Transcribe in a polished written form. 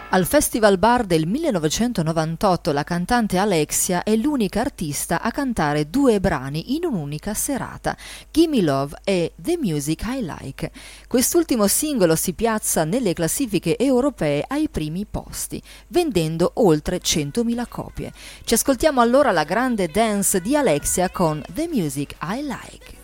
Al Festival Bar del 1998 la cantante Alexia è l'unica artista a cantare due brani in un'unica serata, Gimme Love e The Music I Like. Quest'ultimo singolo si piazza nelle classifiche europee ai primi posti, vendendo oltre 100.000 copie. Ci ascoltiamo allora la grande dance di Alexia con The Music I Like.